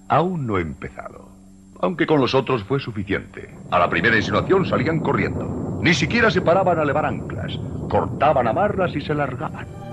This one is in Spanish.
Aún no he empezado. Aunque con los otros fue suficiente. A la primera insinuación salían corriendo. Ni siquiera se paraban a levar anclas. Cortaban amarras y se largaban.